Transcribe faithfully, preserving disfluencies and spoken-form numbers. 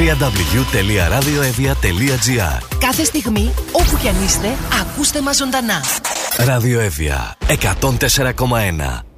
double-u double-u double-u τελεία radioevia τελεία gr. Κάθε στιγμή, όπου κι αν είστε, ακούστε μας ζωντανά. Radio Evia εκατόν τέσσερα κόμμα ένα.